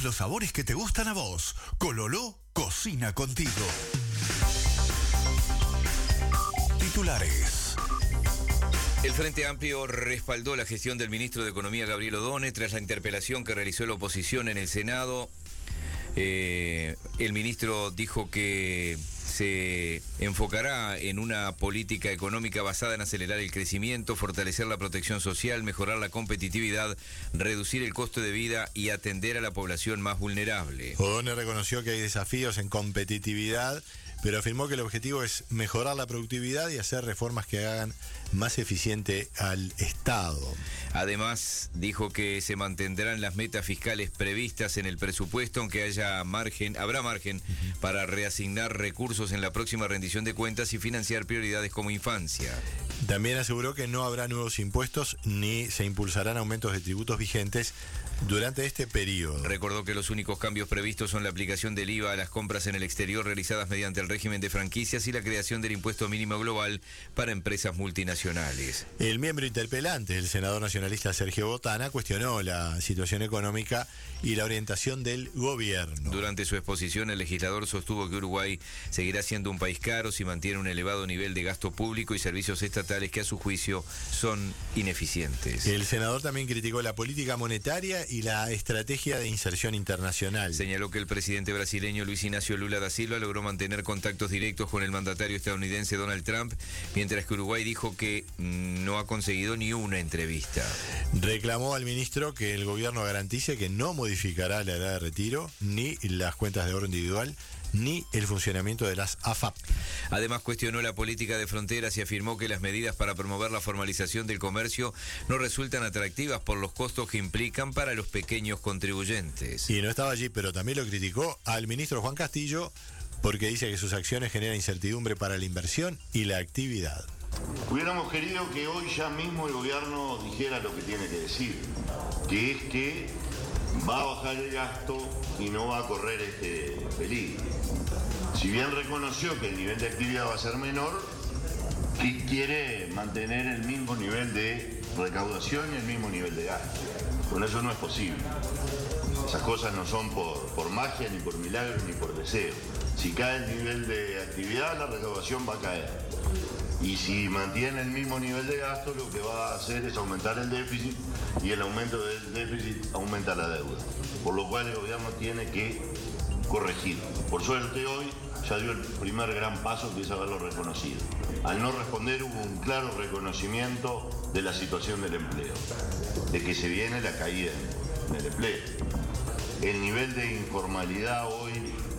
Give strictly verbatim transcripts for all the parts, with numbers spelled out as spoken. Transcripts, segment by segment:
todos los sabores que te gustan a vos. Cololó cocina contigo. Titulares. El Frente Amplio respaldó la gestión del ministro de Economía, Gabriel Odone, tras la interpelación que realizó la oposición en el Senado. Eh, el ministro dijo que se enfocará en una política económica basada en acelerar el crecimiento, fortalecer la protección social, mejorar la competitividad, reducir el costo de vida y atender a la población más vulnerable. Odone reconoció que hay desafíos en competitividad, pero afirmó que el objetivo es mejorar la productividad y hacer reformas que hagan más eficiente al Estado. Además, dijo que se mantendrán las metas fiscales previstas en el presupuesto, aunque haya margen, habrá margen uh-huh. para reasignar recursos en la próxima rendición de cuentas y financiar prioridades como infancia. También aseguró que no habrá nuevos impuestos ni se impulsarán aumentos de tributos vigentes durante este periodo. Recordó que los únicos cambios previstos son la aplicación del I V A a las compras en el exterior realizadas mediante el régimen de franquicias y la creación del impuesto mínimo global para empresas multinacionales. El miembro interpelante, el senador nacionalista Sergio Botana, cuestionó la situación económica y la orientación del gobierno. Durante su exposición, el legislador sostuvo que Uruguay seguirá siendo un país caro si mantiene un elevado nivel de gasto público y servicios estatales que a su juicio son ineficientes. El senador también criticó la política monetaria y la estrategia de inserción internacional. Señaló que el presidente brasileño Luis Ignacio Lula da Silva logró mantener contactos directos con el mandatario estadounidense Donald Trump, mientras que Uruguay dijo que no ha conseguido ni una entrevista. Reclamó al ministro que el gobierno garantice que no modificará la edad de retiro, ni las cuentas de ahorro individual, ni el funcionamiento de las A F A P. Además, cuestionó la política de fronteras y afirmó que las medidas para promover la formalización del comercio no resultan atractivas por los costos que implican para los pequeños contribuyentes. Y no estaba allí, pero también lo criticó al ministro Juan Castillo porque dice que sus acciones generan incertidumbre para la inversión y la actividad. Hubiéramos querido que hoy ya mismo el gobierno dijera lo que tiene que decir, que es que va a bajar el gasto y no va a correr este peligro. Si bien reconoció que el nivel de actividad va a ser menor, y quiere mantener el mismo nivel de recaudación y el mismo nivel de gasto. Con eso no es posible. Esas cosas no son por, por magia, ni por milagro, ni por deseo. Si cae el nivel de actividad, la recaudación va a caer. Y si mantiene el mismo nivel de gasto, lo que va a hacer es aumentar el déficit, y el aumento del déficit aumenta la deuda. Por lo cual el gobierno tiene que corregir. Por suerte hoy ya dio el primer gran paso, que es haberlo reconocido. Al no responder hubo un claro reconocimiento de la situación del empleo, de que se viene la caída en el empleo. El nivel de informalidad hoy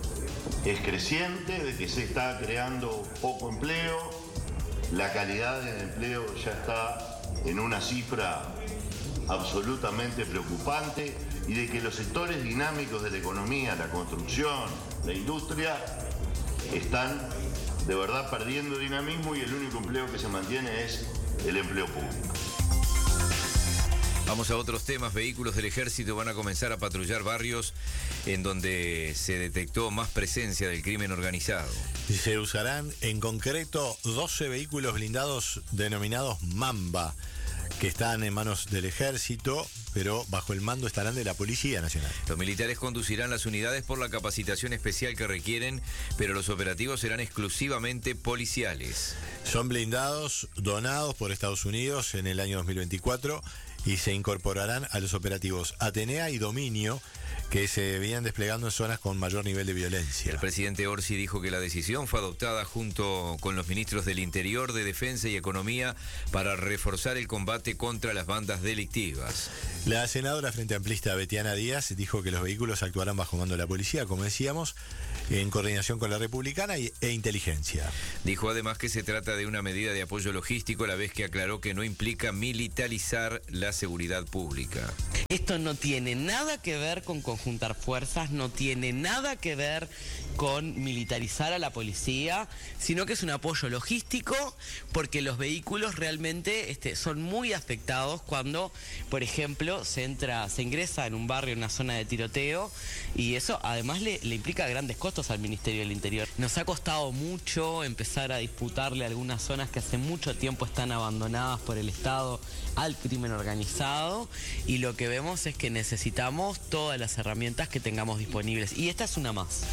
es creciente, de que se está creando poco empleo, la calidad del empleo ya está en una cifra absolutamente preocupante, y de que los sectores dinámicos de la economía, la construcción, la industria, están de verdad perdiendo dinamismo, y el único empleo que se mantiene es el empleo público. Vamos a otros temas. Vehículos del Ejército van a comenzar a patrullar barrios en donde se detectó más presencia del crimen organizado. Se usarán en concreto doce vehículos blindados denominados Mamba, que están en manos del Ejército, pero bajo el mando estarán de la Policía Nacional. Los militares conducirán las unidades por la capacitación especial que requieren, pero los operativos serán exclusivamente policiales. Son blindados donados por Estados Unidos en el año dos mil veinticuatro y se incorporarán a los operativos Atenea y Dominio, que se venían desplegando en zonas con mayor nivel de violencia. El presidente Orsi dijo que la decisión fue adoptada junto con los ministros del Interior, de Defensa y Economía para reforzar el combate contra las bandas delictivas. La senadora frente amplista Betiana Díaz dijo que los vehículos actuarán bajo mando de la policía, como decíamos, en coordinación con la Republicana y, e inteligencia. Dijo además que se trata de una medida de apoyo logístico, a la vez que aclaró que no implica militarizar la seguridad pública. Esto no tiene nada que ver con conjuntar fuerzas, no tiene nada que ver con militarizar a la policía, sino que es un apoyo logístico, porque los vehículos realmente este, son muy afectados cuando, por ejemplo, se entra, se ingresa en un barrio, en una zona de tiroteo, y eso además le, le implica grandes costos al Ministerio del Interior. Nos ha costado mucho empezar a disputarle algunas zonas que hace mucho tiempo están abandonadas por el Estado al crimen organizado, y lo que vemos es que necesitamos todas las herramientas herramientas que tengamos disponibles. Y esta es una más.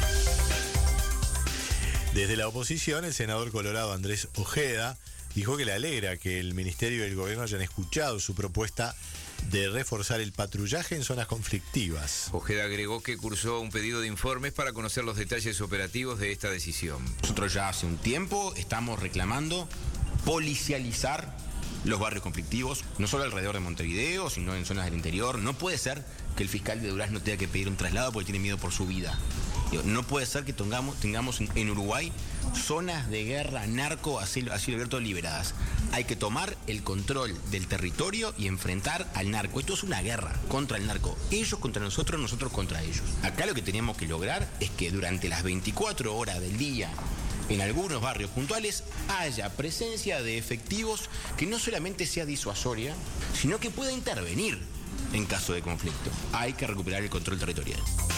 Desde la oposición, el senador colorado Andrés Ojeda dijo que le alegra que el Ministerio y el Gobierno hayan escuchado su propuesta de reforzar el patrullaje en zonas conflictivas. Ojeda agregó que cursó un pedido de informes para conocer los detalles operativos de esta decisión. Nosotros ya hace un tiempo estamos reclamando policializar los barrios conflictivos, no solo alrededor de Montevideo, sino en zonas del interior. No puede ser que el fiscal de Durazno tenga que pedir un traslado porque tiene miedo por su vida. No puede ser que tengamos, tengamos en Uruguay zonas de guerra, narco, a cielo, a cielo abierto liberadas. Hay que tomar el control del territorio y enfrentar al narco. Esto es una guerra contra el narco. Ellos contra nosotros, nosotros contra ellos. Acá lo que tenemos que lograr es que durante las veinticuatro horas del día, en algunos barrios puntuales, haya presencia de efectivos que no solamente sea disuasoria, sino que pueda intervenir en caso de conflicto. Hay que recuperar el control territorial.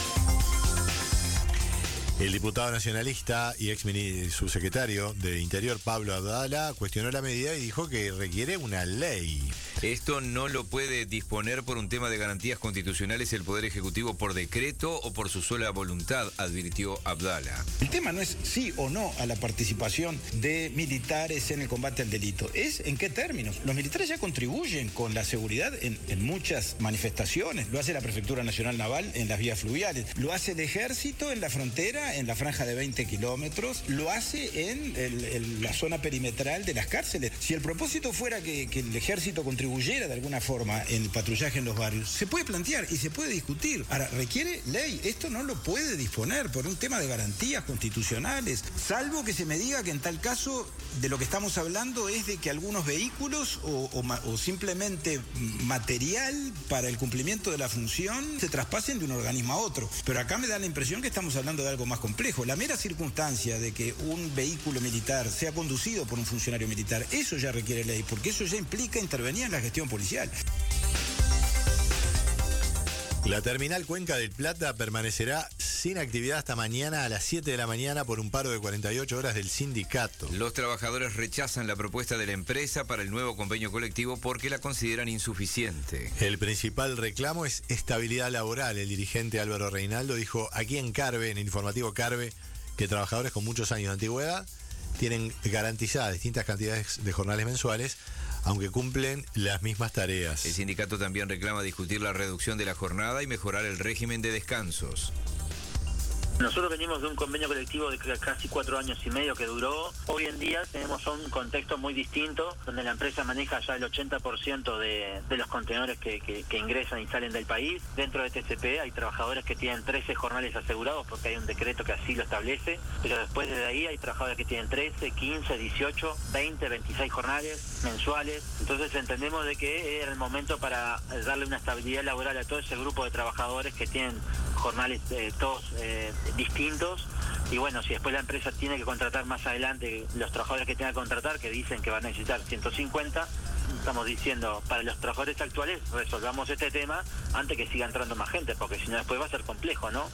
El diputado nacionalista y ex subsecretario de Interior, Pablo Abdala, cuestionó la medida y dijo que requiere una ley. Esto no lo puede disponer por un tema de garantías constitucionales el Poder Ejecutivo por decreto o por su sola voluntad, advirtió Abdala. El tema no es sí o no a la participación de militares en el combate al delito, es en qué términos. Los militares ya contribuyen con la seguridad en, en muchas manifestaciones. Lo hace la Prefectura Nacional Naval en las vías fluviales, lo hace el Ejército en la frontera, en la franja de veinte kilómetros, lo hace en el, el, la zona perimetral de las cárceles. Si el propósito fuera que, que el Ejército contribuyera de alguna forma en el patrullaje en los barrios, se puede plantear y se puede discutir. Ahora, requiere ley. Esto no lo puede disponer por un tema de garantías constitucionales, salvo que se me diga que en tal caso de lo que estamos hablando es de que algunos vehículos o, o, o simplemente material para el cumplimiento de la función se traspasen de un organismo a otro. Pero acá me da la impresión que estamos hablando de algo más complejo. La mera circunstancia de que un vehículo militar sea conducido por un funcionario militar, eso ya requiere ley, porque eso ya implica intervenir en la gestión policial. La terminal Cuenca del Plata permanecerá sin actividad hasta mañana a las siete de la mañana por un paro de cuarenta y ocho horas del sindicato. Los trabajadores rechazan la propuesta de la empresa para el nuevo convenio colectivo porque la consideran insuficiente. El principal reclamo es estabilidad laboral. El dirigente Álvaro Reinaldo dijo aquí en Carve, en el informativo Carve, que trabajadores con muchos años de antigüedad tienen garantizadas distintas cantidades de jornales mensuales, aunque cumplen las mismas tareas. El sindicato también reclama discutir la reducción de la jornada y mejorar el régimen de descansos. Nosotros venimos de un convenio colectivo de casi cuatro años y medio que duró. Hoy en día tenemos un contexto muy distinto, donde la empresa maneja ya el ochenta por ciento de, de los contenedores que, que, que ingresan y salen del país. Dentro de T C P hay trabajadores que tienen trece jornales asegurados porque hay un decreto que así lo establece, pero después de ahí hay trabajadores que tienen trece, quince, dieciocho, veinte, veintiséis jornales mensuales. Entonces entendemos de que era el momento para darle una estabilidad laboral a todo ese grupo de trabajadores que tienen jornales eh, todos eh, distintos, y bueno, si después la empresa tiene que contratar más adelante los trabajadores que tenga que contratar, que dicen que van a necesitar ciento cincuenta, estamos diciendo, para los trabajadores actuales resolvamos este tema antes que siga entrando más gente, porque si no después va a ser complejo, ¿no?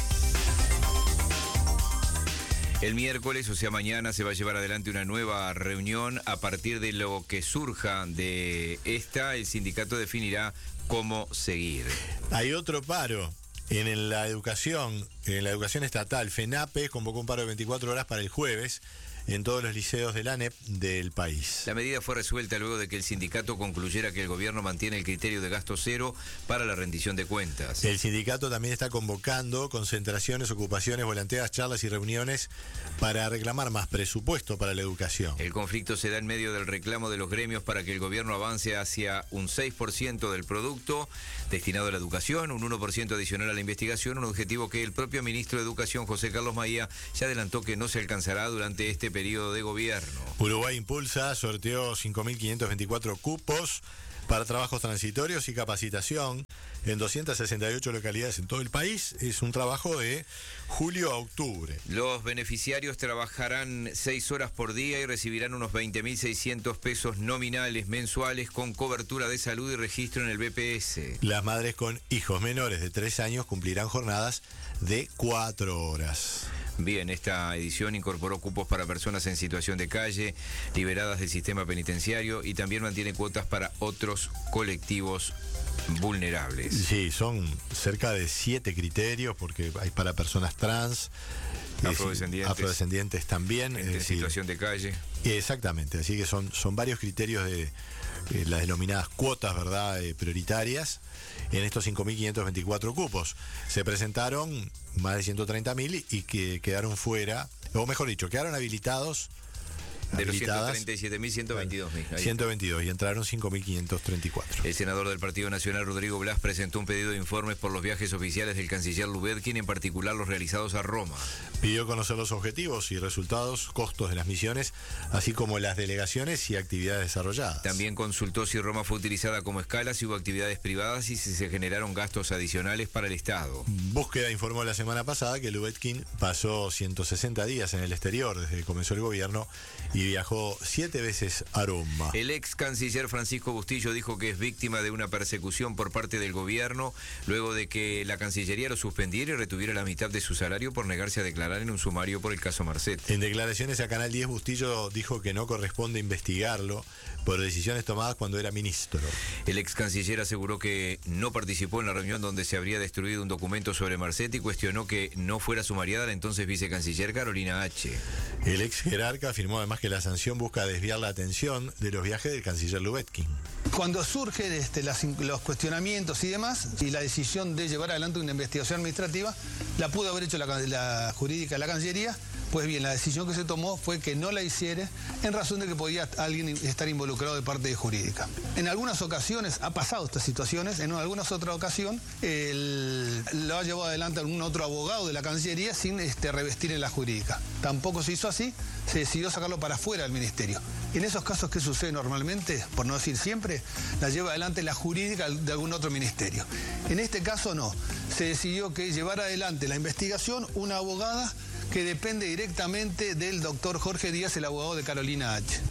El miércoles, o sea mañana, se va a llevar adelante una nueva reunión. A partir de lo que surja de esta, el sindicato definirá cómo seguir. Hay otro paro. En la educación, en la educación estatal, FENAPE convocó un paro de veinticuatro horas para el jueves en todos los liceos de la A N E P del país. La medida fue resuelta luego de que el sindicato concluyera que el gobierno mantiene el criterio de gasto cero para la rendición de cuentas. El sindicato también está convocando concentraciones, ocupaciones, volanteas, charlas y reuniones para reclamar más presupuesto para la educación. El conflicto se da en medio del reclamo de los gremios para que el gobierno avance hacia un seis por ciento del producto destinado a la educación, un uno por ciento adicional a la investigación, un objetivo que el propio ministro de Educación, José Carlos Maía, ya adelantó que no se alcanzará durante este periodo de gobierno. Uruguay Impulsa sorteó cinco mil quinientos veinticuatro cupos para trabajos transitorios y capacitación en doscientas sesenta y ocho localidades en todo el país. Es un trabajo de julio a octubre. Los beneficiarios trabajarán seis horas por día y recibirán unos veinte mil seiscientos pesos nominales mensuales con cobertura de salud y registro en el B P S. Las madres con hijos menores de tres años cumplirán jornadas de cuatro horas. Bien, esta edición incorporó cupos para personas en situación de calle, liberadas del sistema penitenciario, y también mantiene cuotas para otros colectivos vulnerables. Sí, son cerca de siete criterios, porque hay para personas trans, afrodescendientes, afrodescendientes también. En decir, situación de calle. Exactamente, así que son, son varios criterios de eh, las denominadas cuotas, ¿verdad?, eh, prioritarias en estos cinco mil quinientos veinticuatro cupos. Se presentaron más de ciento treinta mil y que quedaron fuera, o mejor dicho, quedaron habilitados. De los ciento treinta y siete mil, ciento veintidós mil. ciento veintidós, y entraron cinco mil quinientos treinta y cuatro. El senador del Partido Nacional, Rodrigo Blas, presentó un pedido de informes por los viajes oficiales del canciller Lubetkin, en particular los realizados a Roma. Pidió conocer los objetivos y resultados, costos de las misiones, así como las delegaciones y actividades desarrolladas. También consultó si Roma fue utilizada como escala, si hubo actividades privadas y si se generaron gastos adicionales para el Estado. Búsqueda informó la semana pasada que Lubetkin pasó ciento sesenta días en el exterior desde que comenzó el gobierno y viajó siete veces a Roma. El ex canciller Francisco Bustillo dijo que es víctima de una persecución por parte del gobierno luego de que la Cancillería lo suspendiera y retuviera la mitad de su salario por negarse a declarar en un sumario por el caso Marcet. En declaraciones a Canal diez, Bustillo dijo que no corresponde investigarlo por decisiones tomadas cuando era ministro. El ex canciller aseguró que no participó en la reunión donde se habría destruido un documento sobre Marcet y cuestionó que no fuera sumariada la entonces vicecanciller Carolina H. El ex jerarca afirmó además que la sanción busca desviar la atención de los viajes del canciller Lubetkin. Cuando surgen este, las, los cuestionamientos y demás, y la decisión de llevar adelante una investigación administrativa, la pudo haber hecho la, la jurídica de la Cancillería. Pues bien, la decisión que se tomó fue que no la hiciera en razón de que podía alguien estar involucrado de parte de jurídica. En algunas ocasiones ha pasado estas situaciones, en algunas otras ocasiones el, lo ha llevado adelante algún otro abogado de la Cancillería sin este, revestir en la jurídica. Tampoco se hizo así, se decidió sacarlo para afuera del ministerio. En esos casos, ¿qué sucede normalmente? Por no decir siempre, la lleva adelante la jurídica de algún otro ministerio. En este caso no, se decidió que llevara adelante la investigación una abogada que depende directamente del doctor Jorge Díaz, el abogado de Carolina H.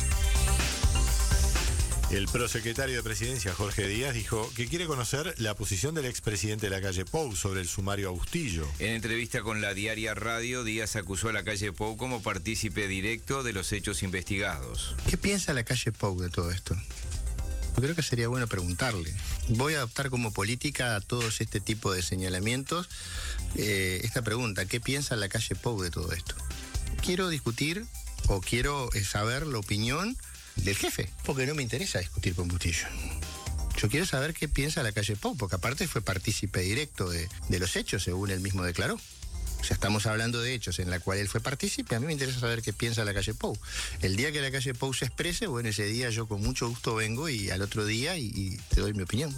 El prosecretario de Presidencia, Jorge Díaz, dijo que quiere conocer la posición del expresidente de la calle Pou sobre el sumario a Bustillo. En entrevista con la Diaria Radio, Díaz acusó a la calle Pou como partícipe directo de los hechos investigados. ¿Qué piensa la calle Pou de todo esto? Yo creo que sería bueno preguntarle. Voy a adoptar como política a todos este tipo de señalamientos eh, esta pregunta: ¿qué piensa la calle Pou de todo esto? Quiero discutir o quiero eh, saber la opinión del jefe, porque no me interesa discutir con Bustillo. Yo quiero saber qué piensa la calle Pou, porque aparte fue partícipe directo de, de los hechos, según él mismo declaró. O sea, estamos hablando de hechos en la cual él fue partícipe. A mí me interesa saber qué piensa la calle Pou. El día que la calle Pou se exprese, bueno, ese día yo con mucho gusto vengo y al otro día y, y te doy mi opinión.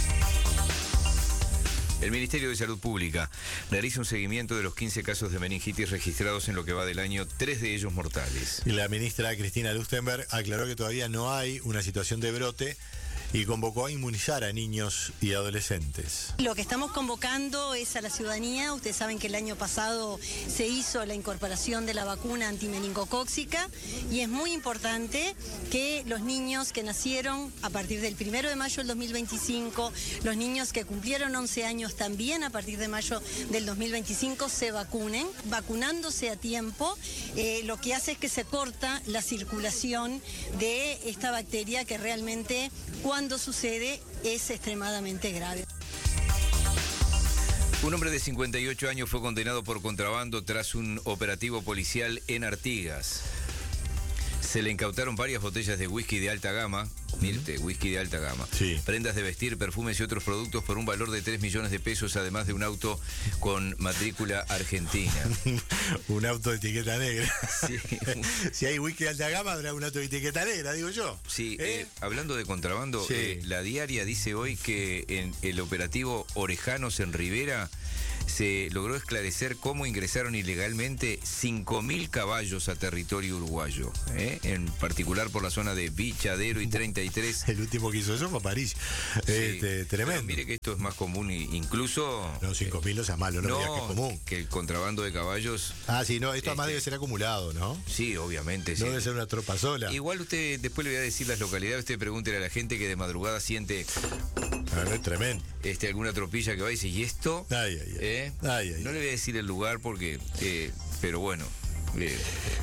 El Ministerio de Salud Pública realiza un seguimiento de los quince casos de meningitis registrados en lo que va del año, tres de ellos mortales. Y la ministra Cristina Lustenberg aclaró que todavía no hay una situación de brote y convocó a inmunizar a niños y adolescentes. Lo que estamos convocando es a la ciudadanía. Ustedes saben que el año pasado se hizo la incorporación de la vacuna antimeningocóxica y es muy importante que los niños que nacieron a partir del primero de mayo del dos mil veinticinco, los niños que cumplieron once años también a partir de mayo del dos mil veinticinco se vacunen. Vacunándose a tiempo, eh, lo que hace es que se corta la circulación de esta bacteria que realmente, cuando Cuando sucede, es extremadamente grave. Un hombre de cincuenta y ocho años fue condenado por contrabando tras un operativo policial en Artigas. Se le incautaron varias botellas de whisky de alta gama, mírate, whisky de alta gama, sí. Prendas de vestir, perfumes y otros productos por un valor de tres millones de pesos, además de un auto con matrícula argentina. Un auto de etiqueta negra. Sí. Si hay whisky de alta gama, habrá un auto de etiqueta negra, digo yo. Sí, ¿Eh? eh, hablando de contrabando, sí. eh, la Diaria dice hoy que en el operativo Orejanos en Rivera se logró esclarecer cómo ingresaron ilegalmente cinco mil caballos a territorio uruguayo, ¿eh? En particular por la zona de Bichadero y treinta y tres. El último que hizo eso fue París. Sí, este, tremendo. Pero mire que esto es más común, incluso... No, cinco mil no sea malo, no, no me digas que es común. Que el contrabando de caballos... Ah, sí, no, esto además este, debe ser acumulado, ¿no? Sí, obviamente. No sí. debe ser una tropa sola. Igual usted, después le voy a decir las localidades, usted pregúntele a la gente que de madrugada siente... Ah, es tremendo. Este, alguna tropilla que va y dice, ¿y esto? Ay, ay, ay. ¿Eh? Ay, ay, no ay. le voy a decir el lugar porque, eh, pero bueno. Eh,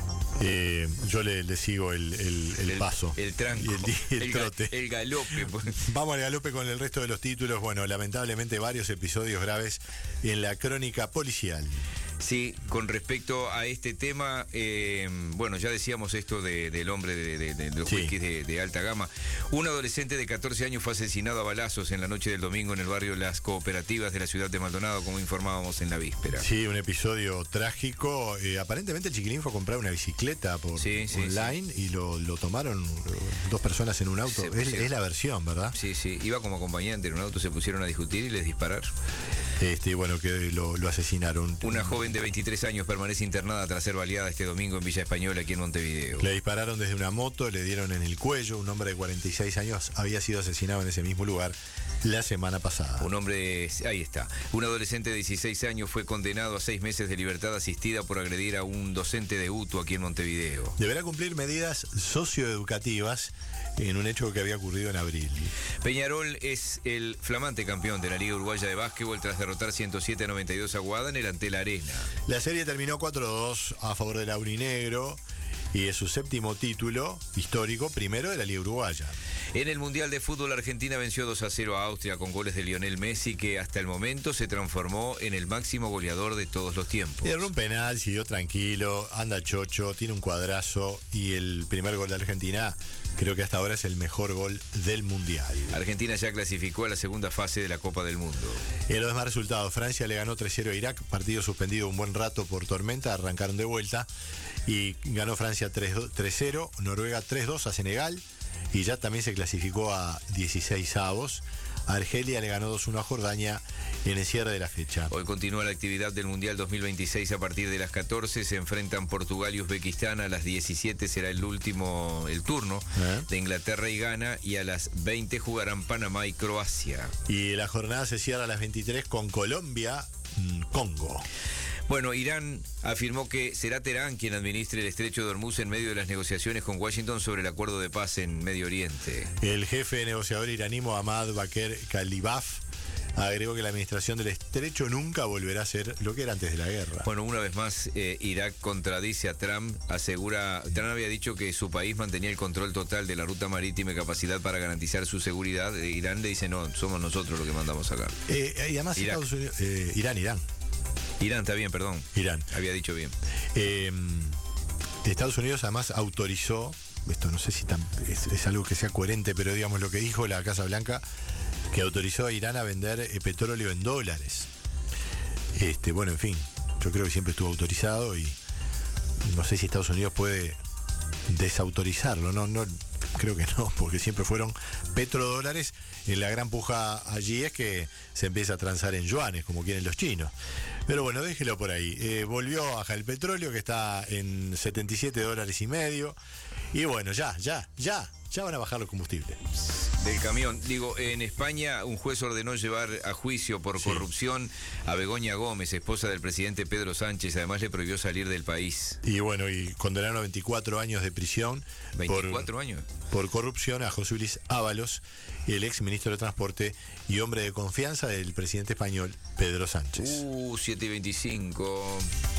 Eh, yo le, le sigo el, el, el el paso. El tranco. Y el, y el el, ga- trote. el galope. Pues. Vamos al galope con el resto de los títulos. Bueno, lamentablemente varios episodios graves en la crónica policial. Sí, con respecto a este tema, eh, bueno, ya decíamos esto de, del hombre de, de, de los Sí. whiskies de, de alta gama. Un adolescente de catorce años fue asesinado a balazos en la noche del domingo en el barrio Las Cooperativas de la ciudad de Maldonado, como informábamos en la víspera. Sí, un episodio trágico. Eh, aparentemente el chiquilín fue a comprar una bicicleta por Sí, sí, online y lo, lo tomaron eh, dos personas en un auto. Se Es, pusieron- es la versión, ¿verdad? Sí, sí, iba como acompañante en un auto, se pusieron a discutir y les dispararon. Este, y bueno, que lo, lo asesinaron. Una joven de veintitrés años permanece internada tras ser baleada este domingo en Villa Española, aquí en Montevideo. Le dispararon desde una moto, le dieron en el cuello. Un hombre de cuarenta y seis años había sido asesinado en ese mismo lugar la semana pasada. Un hombre, ahí está, un adolescente de dieciséis años fue condenado a seis meses de libertad asistida por agredir a un docente de U T U aquí en Montevideo. Deberá cumplir medidas socioeducativas en un hecho que había ocurrido en abril. Peñarol es el flamante campeón de la Liga Uruguaya de Básquetbol tras derrotar ciento siete a noventa y dos a Guada en el Antel Arena. La serie terminó cuatro a dos a favor del aurinegro y es su séptimo título histórico, primero de la Liga Uruguaya. En el Mundial de Fútbol, Argentina venció dos a cero a Austria con goles de Lionel Messi, que hasta el momento se transformó en el máximo goleador de todos los tiempos. Era un penal, siguió tranquilo, anda chocho, tiene un cuadrazo y el primer gol de Argentina creo que hasta ahora es el mejor gol del Mundial. Argentina ya clasificó a la segunda fase de la Copa del Mundo. En los demás resultados, Francia le ganó tres cero a Irak, partido suspendido un buen rato por tormenta, arrancaron de vuelta y ganó Francia tres cero, Noruega tres dos a Senegal y ya también se clasificó a dieciséis avos. Argelia le ganó dos uno a Jordania en el cierre de la fecha. Hoy continúa la actividad del Mundial dos mil veintiséis a partir de las catorce. Se enfrentan Portugal y Uzbekistán. A las diecisiete será el último, el turno ¿Eh? de Inglaterra y Ghana. Y a las veinte jugarán Panamá y Croacia. Y la jornada se cierra a las veintitrés con Colombia, mm, Congo. Bueno, Irán afirmó que será Teherán quien administre el estrecho de Hormuz en medio de las negociaciones con Washington sobre el acuerdo de paz en Medio Oriente. El jefe negociador iraní Mohammad Bakr Kalibaf agregó que la administración del estrecho nunca volverá a ser lo que era antes de la guerra. Bueno, una vez más, eh, Irak contradice a Trump, asegura, Trump había dicho que su país mantenía el control total de la ruta marítima y capacidad para garantizar su seguridad. Eh, Irán le dice, no, somos nosotros los que mandamos acá. Eh, y además Irak. Estados Unidos, eh, Irán, Irán. Irán, está bien, perdón. Irán. Había dicho bien. Eh, Estados Unidos además autorizó, esto no sé si tan, es, es algo que sea coherente, pero digamos lo que dijo la Casa Blanca, que autorizó a Irán a vender eh, petróleo en dólares. Este, bueno, en fin, yo creo que siempre estuvo autorizado y no sé si Estados Unidos puede desautorizarlo, no, no, creo que no, porque siempre fueron petrodólares. En la gran puja allí es que se empieza a transar en yuanes, como quieren los chinos. Pero bueno, déjelo por ahí. Eh, volvió a bajar el petróleo, que está en setenta y siete dólares y medio. Y bueno, ya, ya, ya, ya van a bajar los combustibles. Del camión. Digo, en España un juez ordenó llevar a juicio por Sí. corrupción a Begoña Gómez, esposa del presidente Pedro Sánchez. Además le prohibió salir del país. Y bueno, y condenaron a veinticuatro años de prisión. ¿veinticuatro por, años? Por corrupción a José Luis Ábalos, el ex ministro de Transporte y hombre de confianza del presidente español Pedro Sánchez. Uh, siete y veinticinco.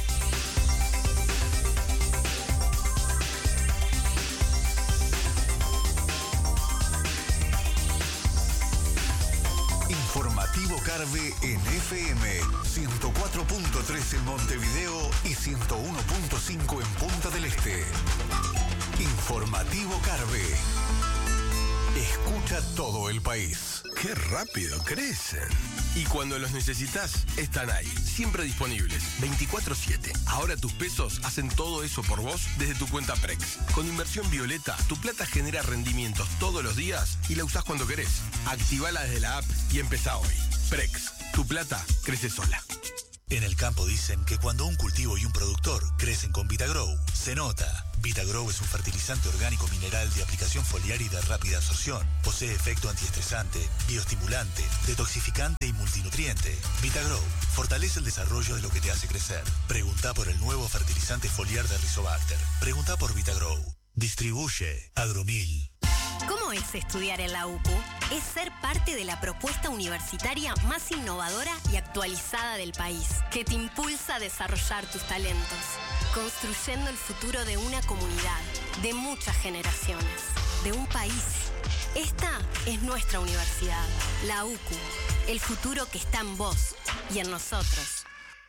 Informativo Carve en F M ciento cuatro punto tres en Montevideo y ciento uno punto cinco en Punta del Este. Informativo Carve. Escucha todo el país. ¡Qué rápido crecen! Y cuando los necesitas, están ahí, siempre disponibles, veinticuatro siete. Ahora tus pesos hacen todo eso por vos desde tu cuenta Prex. Con Inversión Violeta, tu plata genera rendimientos todos los días y la usás cuando querés. Activala desde la app y empezá hoy. Prex, tu plata crece sola. En el campo dicen que cuando un cultivo y un productor crecen con Vitagrow, se nota. Vitagrow es un fertilizante orgánico mineral de aplicación foliar y de rápida absorción. Posee efecto antiestresante, bioestimulante, detoxificante y multinutriente. Vitagrow fortalece el desarrollo de lo que te hace crecer. Preguntá por el nuevo fertilizante foliar de Rizobacter. Preguntá por Vitagrow. Distribuye Agromil. ¿Cómo es estudiar en la U C U? Es ser parte de la propuesta universitaria más innovadora y actualizada del país, que te impulsa a desarrollar tus talentos, construyendo el futuro de una comunidad, de muchas generaciones, de un país. Esta es nuestra universidad, la U C U, el futuro que está en vos y en nosotros.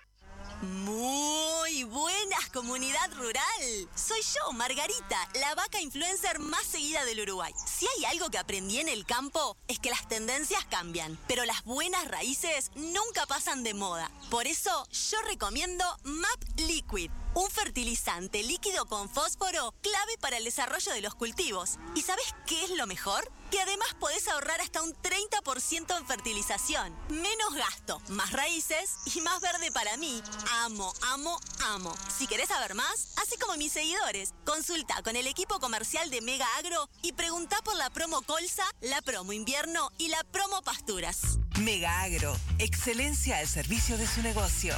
Muy buenas, comunidad rural. Soy yo, Margarita, la vaca influencer más seguida del Uruguay. Si hay algo que aprendí en el campo, es que las tendencias cambian, pero las buenas raíces nunca pasan de moda. Por eso, yo recomiendo Map Liquid, un fertilizante líquido con fósforo clave para el desarrollo de los cultivos. ¿Y sabes qué es lo mejor? Que además podés ahorrar hasta un treinta por ciento en fertilización. Menos gasto, más raíces y más verde para mí. Amo, amo, amo. Si querés saber más, hacé como mis seguidores. Consulta con el equipo comercial de Mega Agro y preguntá por la promo Colza, la promo Invierno y la promo Pasturas. Mega Agro, excelencia al servicio de su negocio.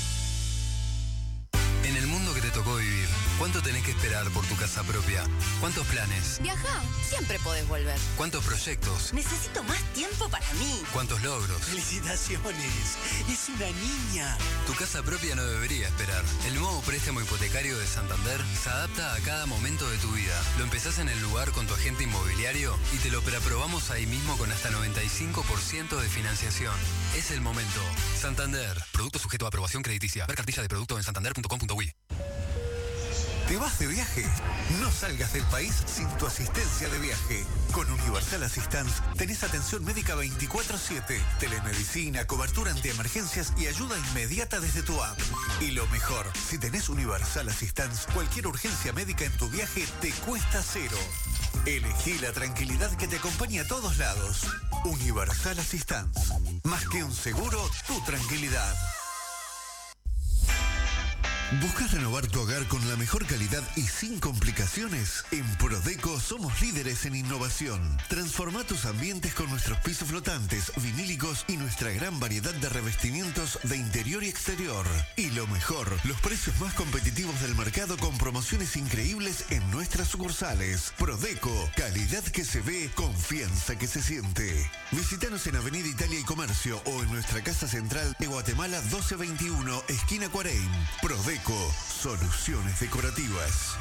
En el mundo que te tocó vivir, ¿cuánto tenés que esperar por tu casa propia? ¿Cuántos planes? Viajá, siempre podés volver. ¿Cuántos proyectos? Necesito más tiempo para mí. ¿Cuántos logros? ¡Felicitaciones! ¡Es una niña! Tu casa propia no debería esperar. El nuevo préstamo hipotecario de Santander se adapta a cada momento de tu vida. Lo empezás en el lugar con tu agente inmobiliario y te lo preaprobamos ahí mismo con hasta noventa y cinco por ciento de financiación. Es el momento. Santander. Producto sujeto a aprobación crediticia. Ver cartilla de producto en santander punto com punto uy. ¿Te vas de viaje? No salgas del país sin tu asistencia de viaje. Con Universal Assistance tenés atención médica veinticuatro siete, telemedicina, cobertura ante emergencias y ayuda inmediata desde tu app. Y lo mejor, si tenés Universal Assistance, cualquier urgencia médica en tu viaje te cuesta cero. Elegí la tranquilidad que te acompaña a todos lados. Universal Assistance. Más que un seguro, tu tranquilidad. ¿Buscas renovar tu hogar con la mejor calidad y sin complicaciones? En Prodeco somos líderes en innovación. Transforma tus ambientes con nuestros pisos flotantes, vinílicos y nuestra gran variedad de revestimientos de interior y exterior. Y lo mejor, los precios más competitivos del mercado con promociones increíbles en nuestras sucursales. Prodeco, calidad que se ve, confianza que se siente. Visítanos en Avenida Italia y Comercio o en nuestra casa central de Guatemala doce veintiuno, esquina Cuareim. Prodeco. Soluciones decorativas.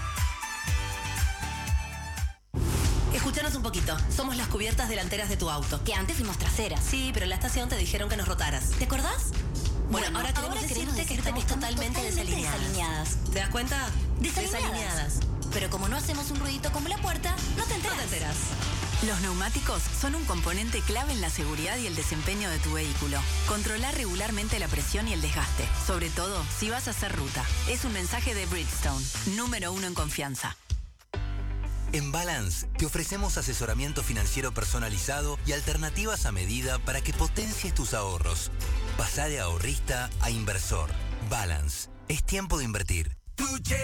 Escuchanos un poquito. Somos las cubiertas delanteras de tu auto. Que antes fuimos traseras. Sí, pero en la estación te dijeron que nos rotaras. ¿Te acordás? Bueno, bueno ahora queremos ahora decirte que estamos totalmente, totalmente desalineadas. desalineadas. ¿Te das cuenta? Desalineadas. desalineadas. Pero como no hacemos un ruidito como la puerta, no te enteras. No te enteras. Los neumáticos son un componente clave en la seguridad y el desempeño de tu vehículo. Controla regularmente la presión y el desgaste, sobre todo si vas a hacer ruta. Es un mensaje de Bridgestone, número uno en confianza. En Balance te ofrecemos asesoramiento financiero personalizado y alternativas a medida para que potencies tus ahorros. Pasá de ahorrista a inversor. Balance. Es tiempo de invertir. Tu